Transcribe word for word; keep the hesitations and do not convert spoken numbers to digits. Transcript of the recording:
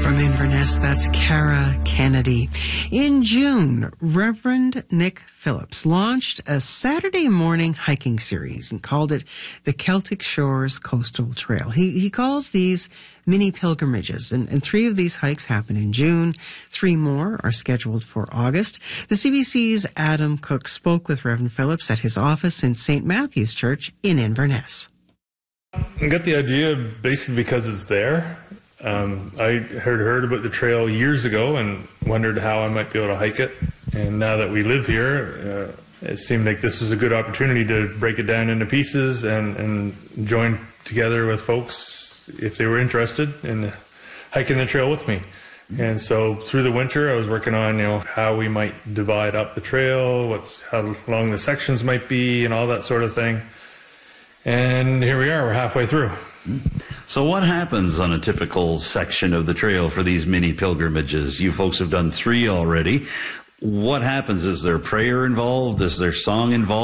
from Inverness. That's Cara Kennedy. In June, Reverend Nick Phillips launched a Saturday morning hiking series and called it the Celtic Shores Coastal Trail. He, he calls these mini pilgrimages, and, and three of these hikes happen in June. Three more are scheduled for August. The C B C's Adam Cook spoke with Reverend Phillips at his office in Saint Matthew's Church in Inverness. I got the idea basically because it's there. Um, I heard heard about the trail years ago and wondered how I might be able to hike it. And now that we live here, uh, it seemed like this was a good opportunity to break it down into pieces and, and join together with folks if they were interested in hiking the trail with me. And so through the winter, I was working on, you know, how we might divide up the trail, what's how long the sections might be, and all that sort of thing. And here we are, we're halfway through. So what happens on a typical section of the trail for these mini pilgrimages? You folks have done three already. What happens? Is there prayer involved? Is there song involved?